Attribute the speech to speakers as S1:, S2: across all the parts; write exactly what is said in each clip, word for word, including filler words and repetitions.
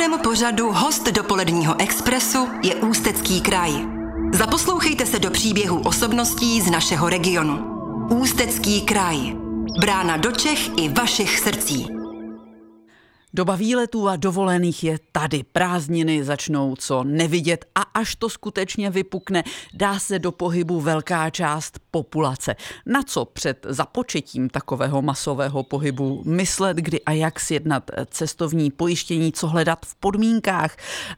S1: Sponzorem pořadu Host dopoledního expresu je Ústecký kraj. Zaposlouchejte se do příběhů osobností z našeho regionu. Ústecký kraj. Brána do Čech i vašich srdcí.
S2: Doba výletů a dovolených je tady. Prázdniny začnou co nevidět a až to skutečně vypukne, dá se do pohybu velká část populace. Na co před započetím takového masového pohybu myslet, kdy a jak sjednat cestovní pojištění, co hledat v podmínkách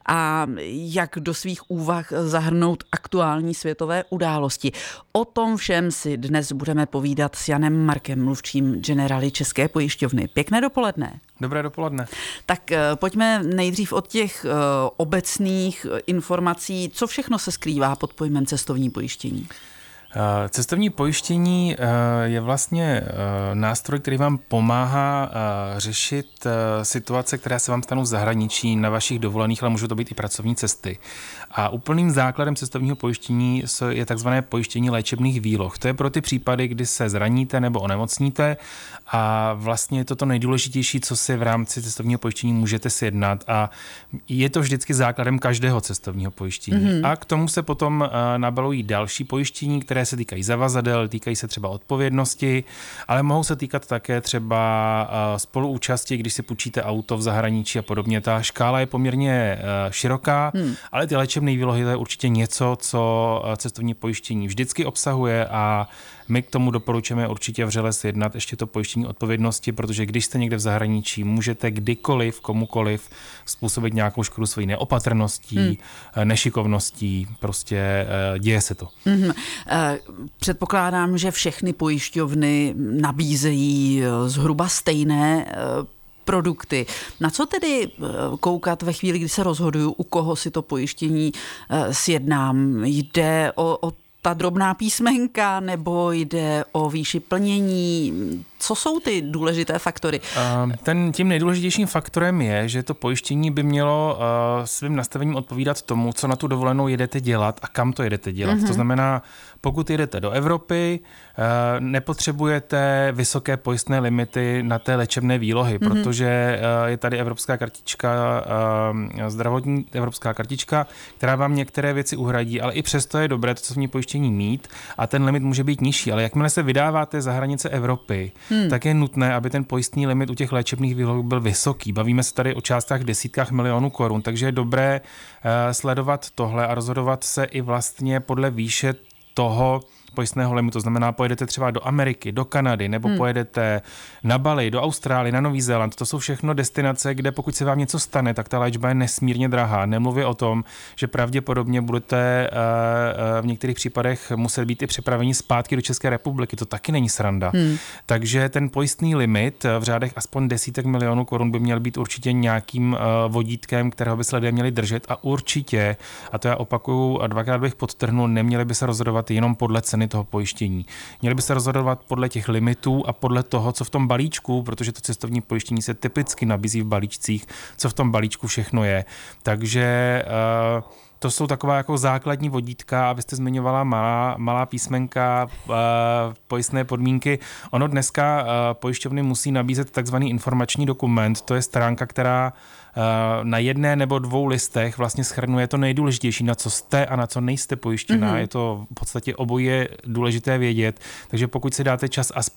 S2: a jak do svých úvah zahrnout aktuální světové události. O tom všem si dnes budeme povídat s Janem Markem, mluvčím Generali České pojišťovny. Pěkné dopoledne.
S3: Dobré dopoledne.
S2: Tak pojďme nejdřív od těch obecných informací. Co všechno se skrývá pod pojmem cestovní pojištění?
S3: Cestovní pojištění je vlastně nástroj, který vám pomáhá řešit situace, které se vám stanou v zahraničí na vašich dovolených, ale můžou to být i pracovní cesty. A úplným základem cestovního pojištění je takzvané pojištění léčebných výloh. To je pro ty případy, kdy se zraníte nebo onemocníte a vlastně je to to nejdůležitější, co si v rámci cestovního pojištění můžete sjednat a je to vždycky základem každého cestovního pojištění. Mm-hmm. A k tomu se potom nabalují další pojištění, které se týkají zavazadel, týkají se třeba odpovědnosti, ale mohou se týkat také třeba spoluúčasti, když si půjčíte auto v zahraničí a podobně. Ta škála je poměrně široká, hmm. ale ty léčebné výlohy to je určitě něco, co cestovní pojištění vždycky obsahuje a my k tomu doporučujeme určitě vřele sjednat ještě to pojištění odpovědnosti, protože když jste někde v zahraničí, můžete kdykoliv, komukoliv způsobit nějakou škodu svojí neopatrností, hmm. nešikovností, prostě děje se to.
S2: Hmm. Předpokládám, že všechny pojišťovny nabízejí zhruba stejné produkty. Na co tedy koukat ve chvíli, kdy se rozhoduju, u koho si to pojištění sjednám? Jde o, o ta drobná písmenka nebo jde o výši plnění? Co jsou ty důležité faktory?
S3: Ten, tím nejdůležitějším faktorem je, že to pojištění by mělo uh, svým nastavením odpovídat tomu, co na tu dovolenou jedete dělat a kam to jedete dělat. Mm-hmm. To znamená, pokud jedete do Evropy, uh, nepotřebujete vysoké pojistné limity na té léčebné výlohy, mm-hmm. protože uh, je tady evropská kartička, uh, zdravotní evropská kartička, která vám některé věci uhradí, ale i přesto je dobré to cestovní pojištění mít a ten limit může být nižší. Ale jakmile se vydáváte za hranice Evropy, Hmm. tak je nutné, aby ten pojistný limit u těch léčebných výloh byl vysoký. Bavíme se tady o částkách v desítkách milionů korun, takže je dobré uh, sledovat tohle a rozhodovat se i vlastně podle výše toho pojistného limitu. To znamená, pojedete třeba do Ameriky, do Kanady, nebo hmm. pojedete na Bali, do Austrálie, na Nový Zéland. To jsou všechno destinace, kde pokud se vám něco stane, tak ta léčba je nesmírně drahá. Nemluvě o tom, že pravděpodobně budete uh, uh, v některých případech muset být i připraveni zpátky do České republiky. To taky není sranda. Hmm. Takže ten pojistný limit v řádech aspoň desítek milionů korun by měl být určitě nějakým uh, vodítkem, kterého by se lidé měli držet a určitě, a to já opakuju a dvakrát bych podtrhnul, neměli by se rozhodovat jenom podle ceny toho pojištění. Měli by se rozhodovat podle těch limitů a podle toho, co v tom balíčku, protože to cestovní pojištění se typicky nabízí v balíčcích, co v tom balíčku všechno je. Takže uh, to jsou taková jako základní vodítka, a vy jste zmiňovala malá, malá písmenka, uh, pojistné podmínky. Ono dneska uh, pojišťovny musí nabízet takzvaný informační dokument, to je stránka, která na jedné nebo dvou listech vlastně shrnuje to nejdůležitější, na co jste a na co nejste pojištěná. Mm-hmm. Je to v podstatě oboje důležité vědět, takže pokud si dáte čas aspoň